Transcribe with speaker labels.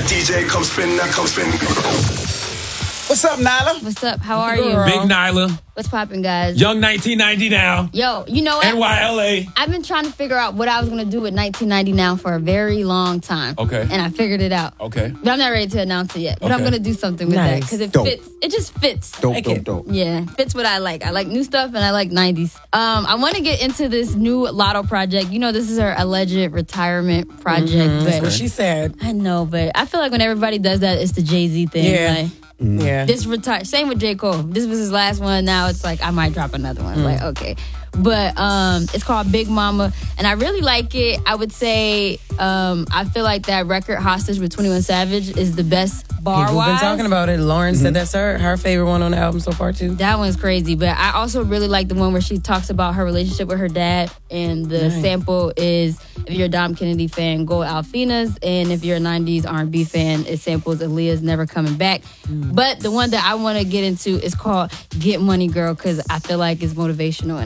Speaker 1: DJ, come spin that, come spin.
Speaker 2: What's up, Nyla?
Speaker 3: What's up? How are you?
Speaker 4: Big Nyla.
Speaker 3: What's poppin', guys?
Speaker 4: Young 1990 now.
Speaker 3: Yo, you know what?
Speaker 4: NYLA.
Speaker 3: I've been trying to figure out what I was going to do with 1990 now for a very long time.
Speaker 4: Okay.
Speaker 3: And I figured it out.
Speaker 4: Okay.
Speaker 3: But I'm not ready to announce it yet. But I'm
Speaker 4: Okay.
Speaker 3: going to do something with that because it
Speaker 2: Dope.
Speaker 3: fits. It just fits.
Speaker 2: Dope.
Speaker 3: Yeah, fits what I like. I like new stuff and I like 90s. I want to get into this new Lotto project. You know, this is her alleged retirement project.
Speaker 5: That's
Speaker 3: But
Speaker 5: what she said.
Speaker 3: I know, but I feel like when everybody does that, it's the Jay-Z thing.
Speaker 5: Yeah.
Speaker 3: Like,
Speaker 5: Yeah.
Speaker 3: this retire. Same with J. Cole. This was his last one. Now it's like I might drop another one. Like, okay. But it's called Big Mama. And I really like it. I would say I feel like that record Hostage with 21 Savage is the best bar-wise.
Speaker 5: We've been talking about it. Lauren said that's her favorite one on the album so far, too.
Speaker 3: That one's crazy. But I also really like the one where she talks about her relationship with her dad. And the sample is, if you're a Dom Kennedy fan, go Alfina's. And if you're a 90s R&B fan, it samples Aaliyah's Never Coming Back. But the one that I want to get into is called Get Money Girl because I feel like it's motivational and